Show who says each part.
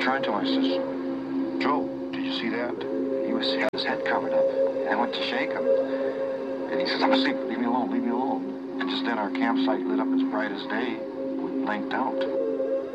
Speaker 1: turned to him. I says, Joe, did you see that? He had his head covered up. And I went to shake him. And he says, I'm asleep. Leave me alone. Leave me alone. And just then our campsite lit up as bright as day. We blanked out.